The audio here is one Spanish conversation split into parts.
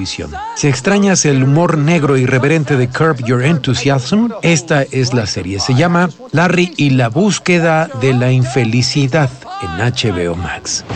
televisión. Si extrañas el humor negro irreverente de Curb Your Enthusiasm, esta es la serie. Se llama Larry y la búsqueda de la infelicidad en HBO Max.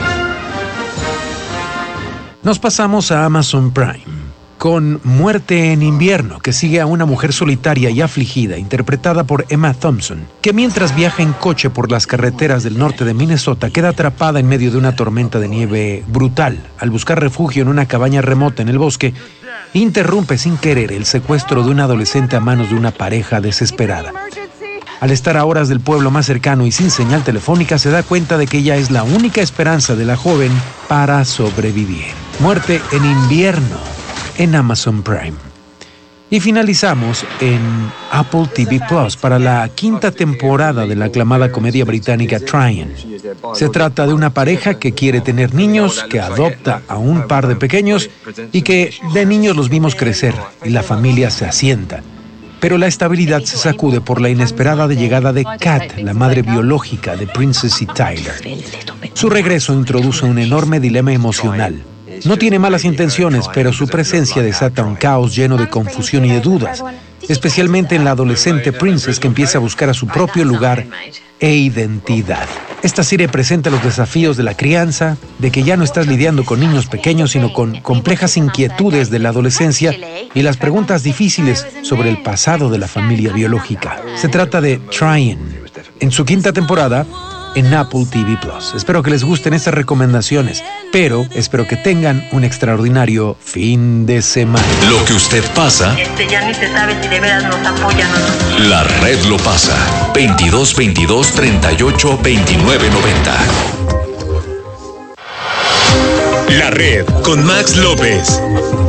Nos pasamos a Amazon Prime con Muerte en invierno, que sigue a una mujer solitaria y afligida, interpretada por Emma Thompson, que mientras viaja en coche por las carreteras del norte de Minnesota, queda atrapada en medio de una tormenta de nieve brutal. Al buscar refugio en una cabaña remota en el bosque, interrumpe sin querer el secuestro de un adolescente a manos de una pareja desesperada. Al estar a horas del pueblo más cercano y sin señal telefónica, se da cuenta de que ella es la única esperanza de la joven para sobrevivir. Muerte en invierno en Amazon Prime. Y finalizamos en Apple TV Plus para la quinta temporada de la aclamada comedia británica Tryin. Se trata de una pareja que quiere tener niños, que adopta a un par de pequeños y que de niños los vimos crecer y la familia se asienta. Pero la estabilidad se sacude por la inesperada llegada de Kat, la madre biológica de Princess y Tyler. Su regreso introduce un enorme dilema emocional. No tiene malas intenciones, pero su presencia desata un caos lleno de confusión y de dudas, especialmente en la adolescente Princess, que empieza a buscar a su propio lugar e identidad. Esta serie presenta los desafíos de la crianza, de que ya no estás lidiando con niños pequeños, sino con complejas inquietudes de la adolescencia y las preguntas difíciles sobre el pasado de la familia biológica. Se trata de Tryin, en su quinta temporada, en Apple TV Plus. Espero que les gusten estas recomendaciones, pero espero que tengan un extraordinario fin de semana. Lo que usted pasa, ya ni se sabe si de veras nos apoyan o no. la red lo pasa. 2222-382990. La red con Max López.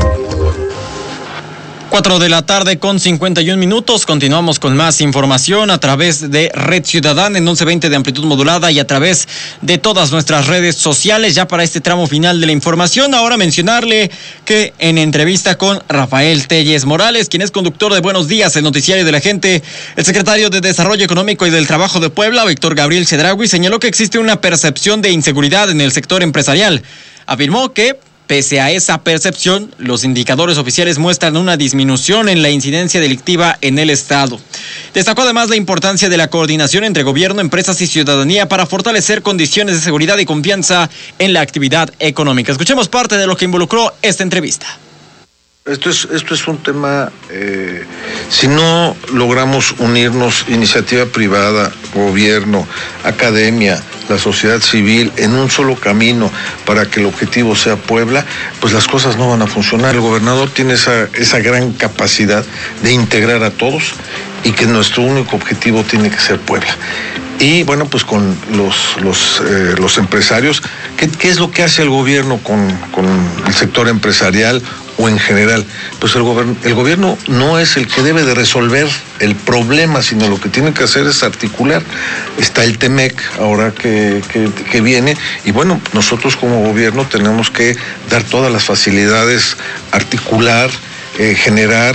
4 de la tarde con 51 minutos. Continuamos con más información a través de Red Ciudadana en 1120 de amplitud modulada y a través de todas nuestras redes sociales. Ya para este tramo final de la información, ahora mencionarle que en entrevista con Rafael Telles Morales, quien es conductor de Buenos Días, el noticiario de la gente, el secretario de Desarrollo Económico y del Trabajo de Puebla, Víctor Gabriel Chedraui, señaló que existe una percepción de inseguridad en el sector empresarial. Afirmó que pese a esa percepción, los indicadores oficiales muestran una disminución en la incidencia delictiva en el Estado. Destacó además la importancia de la coordinación entre gobierno, empresas y ciudadanía para fortalecer condiciones de seguridad y confianza en la actividad económica. Escuchemos parte de lo que involucró esta entrevista. Esto es un tema, si no logramos unirnos, iniciativa privada, gobierno, academia, la sociedad civil, en un solo camino para que el objetivo sea Puebla, pues las cosas no van a funcionar. El gobernador tiene esa gran capacidad de integrar a todos y que nuestro único objetivo tiene que ser Puebla. Y bueno, pues con los empresarios, ¿qué es lo que hace el gobierno con el sector empresarial o en general? Pues el gobierno no es el que debe de resolver el problema, sino lo que tiene que hacer es articular. Está el TEMEC ahora que viene, y bueno, nosotros como gobierno tenemos que dar todas las facilidades, articular, generar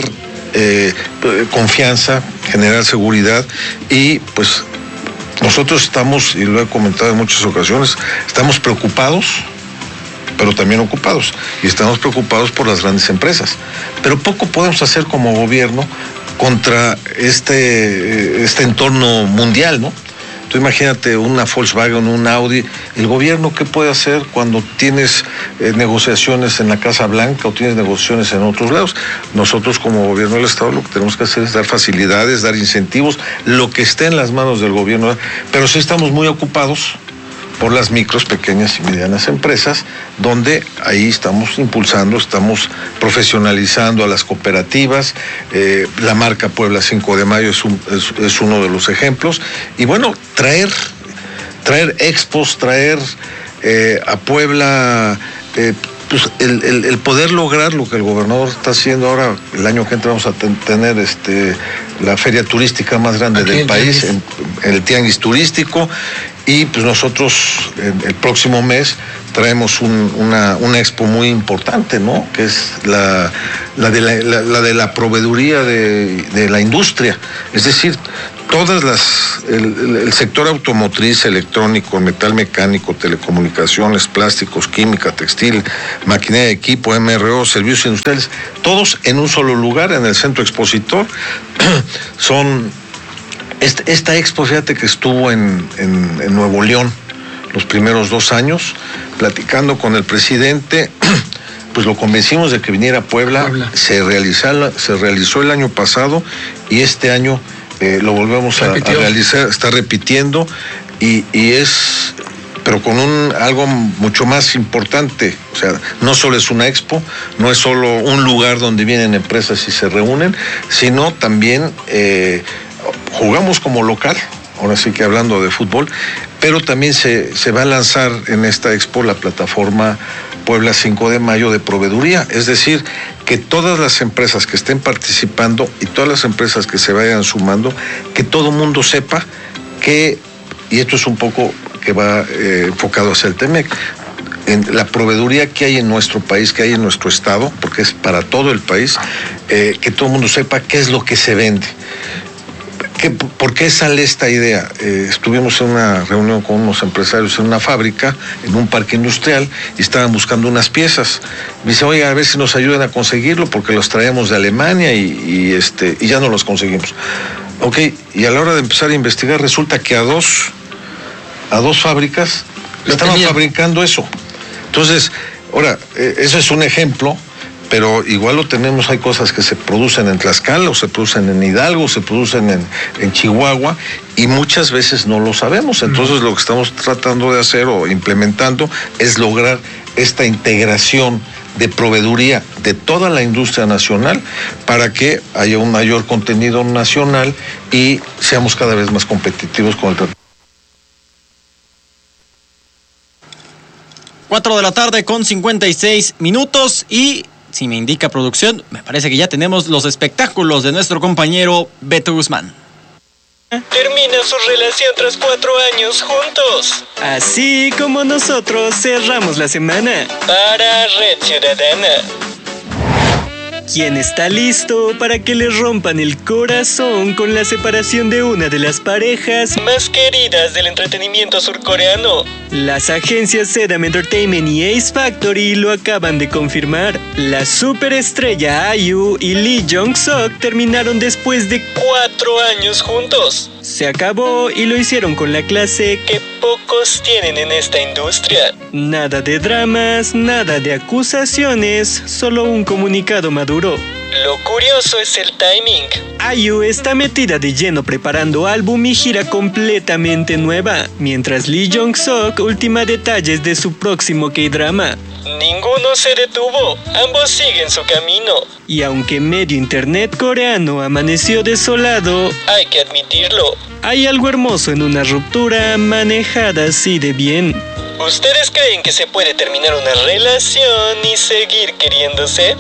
confianza, generar seguridad, y pues nosotros estamos, y lo he comentado en muchas ocasiones, estamos preocupados, pero también ocupados, y estamos preocupados por las grandes empresas. Pero poco podemos hacer como gobierno contra este entorno mundial, ¿no? Tú imagínate una Volkswagen, un Audi. El gobierno, ¿qué puede hacer cuando tienes negociaciones en la Casa Blanca o tienes negociaciones en otros lados? Nosotros como gobierno del Estado lo que tenemos que hacer es dar facilidades, dar incentivos, lo que esté en las manos del gobierno. Pero sí estamos muy ocupados por las micros, pequeñas y medianas empresas, donde ahí estamos impulsando, estamos profesionalizando a las cooperativas. La marca Puebla 5 de Mayo es uno de los ejemplos. Y bueno, traer expos, traer a Puebla, pues el poder lograr lo que el gobernador está haciendo ahora. El año que entra vamos a tener la feria turística más grande del país, en el Tianguis Turístico. Y pues nosotros el próximo mes traemos una expo muy importante, ¿no? Que es la de la proveeduría de la industria. Es decir, el sector automotriz, electrónico, metal mecánico, telecomunicaciones, plásticos, química, textil, maquinaria de equipo, MRO, servicios industriales, todos en un solo lugar, en el centro expositor. Esta expo, fíjate que estuvo en Nuevo León los primeros 2 años, platicando con el presidente. Pues lo convencimos de que viniera a Puebla. Se realizó el año pasado y este año lo volvemos a realizar, está repitiendo y es, pero con algo mucho más importante. O sea, no solo es una expo, no es solo un lugar donde vienen empresas y se reúnen, sino también jugamos como local, ahora sí que hablando de fútbol, pero también se va a lanzar en esta expo la plataforma Puebla 5 de Mayo de proveeduría, es decir, que todas las empresas que estén participando y todas las empresas que se vayan sumando, que todo mundo sepa que, y esto es un poco que va enfocado hacia el TEMEC, en la proveeduría que hay en nuestro país, que hay en nuestro estado, porque es para todo el país, que todo el mundo sepa qué es lo que se vende. ¿Por qué sale esta idea? Estuvimos en una reunión con unos empresarios en una fábrica, en un parque industrial, y estaban buscando unas piezas. Me dice, oiga, a ver si nos ayudan a conseguirlo, porque los traemos de Alemania y ya no los conseguimos. Ok, y a la hora de empezar a investigar, resulta que a dos fábricas estaban fabricando eso. Entonces, ahora, eso es un ejemplo, pero igual lo tenemos, hay cosas que se producen en Tlaxcala, o se producen en Hidalgo, o se producen en Chihuahua, y muchas veces no lo sabemos. Entonces lo que estamos tratando de hacer o implementando es lograr esta integración de proveeduría de toda la industria nacional para que haya un mayor contenido nacional y seamos cada vez más competitivos con el tratado. 4:56 p.m. y si me indica producción, me parece que ya tenemos los espectáculos de nuestro compañero Beto Guzmán. Termina su relación tras 4 años juntos. Así como nosotros cerramos la semana. Para Red Ciudadana. ¿Quién está listo para que le rompan el corazón con la separación de una de las parejas más queridas del entretenimiento surcoreano? Las agencias Sedam Entertainment y Ace Factory lo acaban de confirmar. La superestrella IU y Lee Jong-suk terminaron después de 4 años juntos. Se acabó y lo hicieron con la clase que pocos tienen en esta industria. Nada de dramas, nada de acusaciones, solo un comunicado maduro. Lo curioso es el timing. IU está metida de lleno preparando álbum y gira completamente nueva, mientras Lee Jong-suk ultima detalles de su próximo K-drama. Ninguno se detuvo, ambos siguen su camino. Y aunque medio internet coreano amaneció desolado, hay que admitirlo, hay algo hermoso en una ruptura manejada así de bien. ¿Ustedes creen que se puede terminar una relación y seguir queriéndose?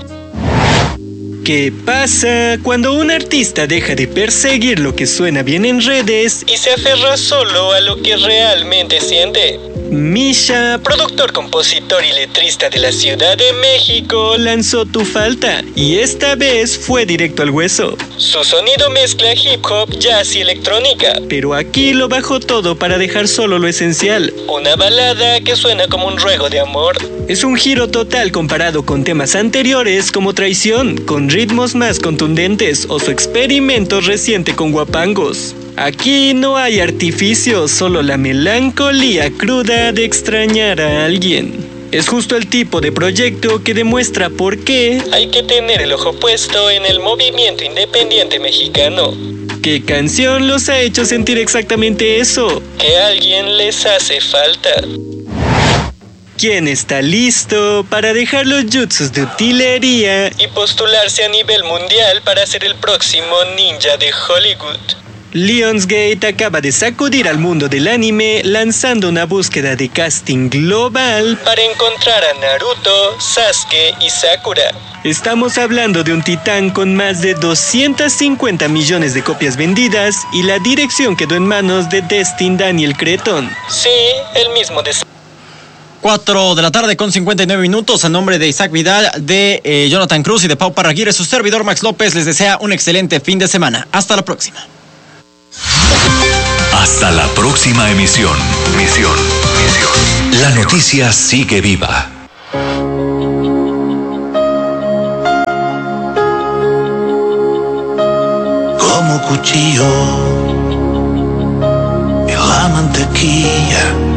¿Qué pasa cuando un artista deja de perseguir lo que suena bien en redes y se aferra solo a lo que realmente siente? Misha, productor, compositor y letrista de la Ciudad de México, lanzó Tu Falta, y esta vez fue directo al hueso. Su sonido mezcla hip hop, jazz y electrónica, pero aquí lo bajó todo para dejar solo lo esencial. Una balada que suena como un ruego de amor. Es un giro total comparado con temas anteriores como Traición, con ritmos más contundentes, o su experimento reciente con Guapangos. Aquí no hay artificio, solo la melancolía cruda de extrañar a alguien. Es justo el tipo de proyecto que demuestra por qué hay que tener el ojo puesto en el movimiento independiente mexicano. ¿Qué canción los ha hecho sentir exactamente eso? Que a alguien les hace falta. ¿Quién está listo para dejar los jutsus de utilería y postularse a nivel mundial para ser el próximo ninja de Hollywood? Lionsgate acaba de sacudir al mundo del anime lanzando una búsqueda de casting global para encontrar a Naruto, Sasuke y Sakura. Estamos hablando de un titán con más de 250 millones de copias vendidas y la dirección quedó en manos de Destin Daniel Cretton. Sí, el mismo de 4:59 p.m. A nombre de Isaac Vidal, de Jonathan Cruz y de Pau Parraguirre, su servidor Max López les desea un excelente fin de semana. Hasta la próxima. Hasta la próxima emisión. La noticia sigue viva. Como cuchillo en la mantequilla